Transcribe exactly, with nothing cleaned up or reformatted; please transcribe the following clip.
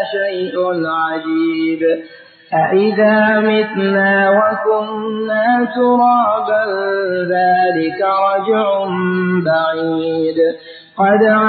شيء عجيب أإذا متنا وكنا ترابا ذلك رجع بعيد قد